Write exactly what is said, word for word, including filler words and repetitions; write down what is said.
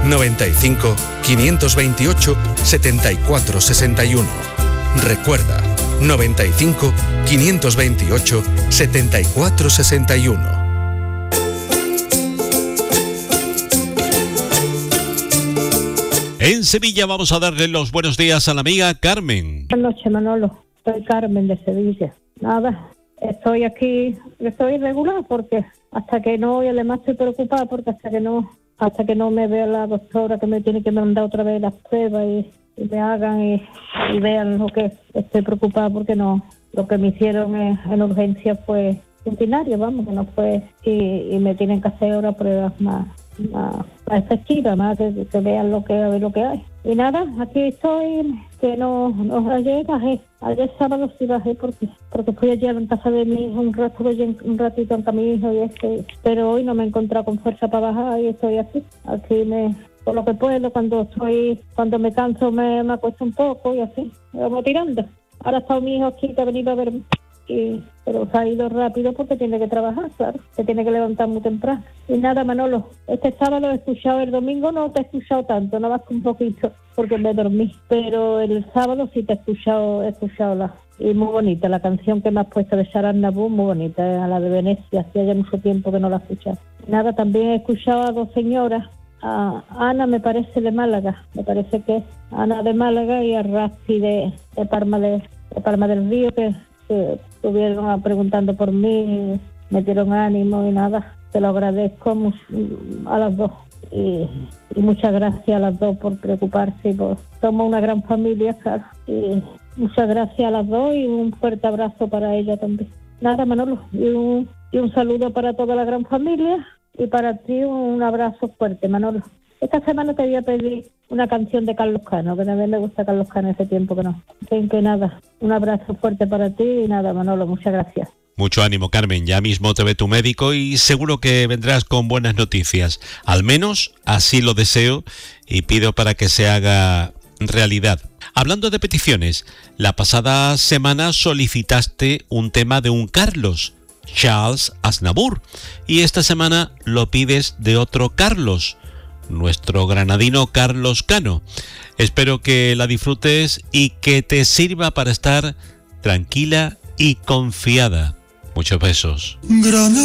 noventa y cinco, quinientos veintiocho, setenta y cuatro sesenta y uno. Recuerda, noventa y cinco, quinientos veintiocho, setenta y cuatro sesenta y uno. En Sevilla vamos a darle los buenos días a la amiga Carmen. Buenas noches, Manolo. Soy Carmen de Sevilla. Nada, estoy aquí, estoy irregular porque hasta que no, y además estoy preocupada porque hasta que no, hasta que no me vea la doctora que me tiene que mandar otra vez las pruebas y, y me hagan y, y vean lo que estoy preocupada porque no, lo que me hicieron en, en urgencia fue rutinario, vamos, que no fue, y, y me tienen que hacer ahora pruebas más. Más, más efectiva, más que, que vean lo que, a ver lo que hay. Y nada, aquí estoy, que no, no ayer bajé, ayer sábado sí bajé porque porque fui allí a la casa de mi hijo un rato, un ratito con mi hijo y este, pero hoy no me he encontrado con fuerza para bajar y estoy aquí, aquí me, por lo que puedo, cuando estoy, cuando me canso me, me acuesto un poco y así, me vamos tirando. Ahora está mi hijo aquí que ha venido a verme. Y, pero se ha ido rápido porque tiene que trabajar, claro, se tiene que levantar muy temprano. Y nada, Manolo, este sábado he escuchado, el domingo no te he escuchado tanto, nada más que un poquito, porque me dormí, pero el sábado sí te he escuchado, he escuchado la, y muy bonita, la canción que me has puesto de Sharon Nabu, muy bonita, a la de Venecia, hacía ya mucho tiempo que no la escuchaba. Nada, también he escuchado a dos señoras, a Ana me parece de Málaga, me parece que es Ana de Málaga y a Raspi de, de, Palma de, de Palma del Río, que que estuvieron preguntando por mí, me dieron ánimo y nada, te lo agradezco a las dos y, y muchas gracias a las dos por preocuparse, por, somos una gran familia, claro, y muchas gracias a las dos y un fuerte abrazo para ella también. Nada, Manolo, y un, y un saludo para toda la gran familia y para ti un abrazo fuerte, Manolo. Esta semana te voy a pedir una canción de Carlos Cano, que también me gusta Carlos Cano, ese tiempo que no. Así que nada, un abrazo fuerte para ti y nada, Manolo, muchas gracias. Mucho ánimo, Carmen, ya mismo te ve tu médico y seguro que vendrás con buenas noticias. Al menos así lo deseo y pido para que se haga realidad. Hablando de peticiones, la pasada semana solicitaste un tema de un Carlos, Charles Aznavour, y esta semana lo pides de otro Carlos, nuestro granadino Carlos Cano. Espero que la disfrutes y que te sirva para estar tranquila y confiada. Muchos besos.